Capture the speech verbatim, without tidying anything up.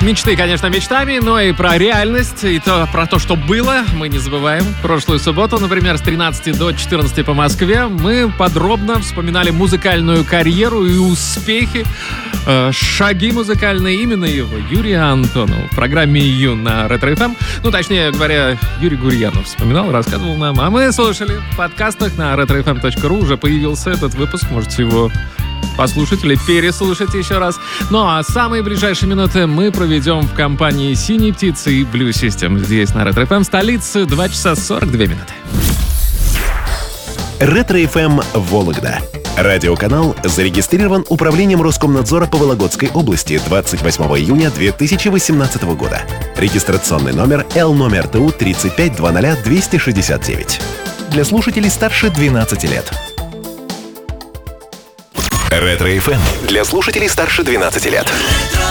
Мечты, конечно, мечтами, но и про реальность, и то, про то, что было, мы не забываем. Прошлую субботу, например, с тринадцати до четырнадцати по Москве мы подробно вспоминали музыкальную карьеру и успехи, э, шаги музыкальные именно его, Юрия Антонова, в программе «Ю» на Ретро эф эм. Ну, точнее говоря, Юрий Гурьянов вспоминал, рассказывал нам, а мы слушали в подкастах на ретро эф эм точка ру. Уже появился этот выпуск, можете его послушать или переслушать еще раз. Ну а самые ближайшие минуты мы проведем в компании «Синей птицы» и Blue System. Здесь на Ретро эф эм, столице, два часа сорок две минуты. Ретро эф эм Вологда. Радиоканал зарегистрирован Управлением Роскомнадзора по Вологодской области двадцать восьмого июня две тысячи восемнадцатого года. Регистрационный номер Л номер ТУ тридцать пять двадцать двести шестьдесят девять. Для слушателей старше двенадцати лет. Ретро эф эм для слушателей старше двенадцати лет.